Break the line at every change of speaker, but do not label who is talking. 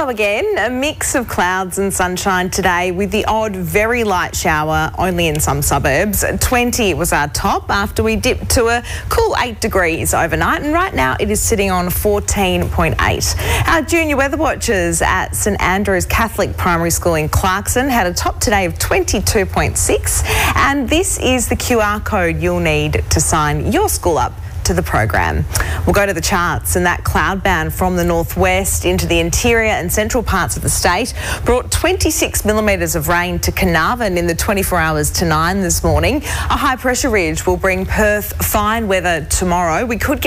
Hello again. A mix of clouds and sunshine today with the odd very light shower only in some suburbs. 20 was our top after we dipped to a cool 8 degrees overnight, and right now it is sitting on 14.8. Our junior weather watchers at St Andrew's Catholic Primary School in Clarkson had a top today of 22.6, and this is the QR code you'll need to sign your school up to the program. We'll go to the charts, and that cloud band from the northwest into the interior and central parts of the state brought 26 millimetres of rain to Carnarvon in the 24 hours to 9 this morning. A high pressure ridge will bring Perth fine weather tomorrow. We could get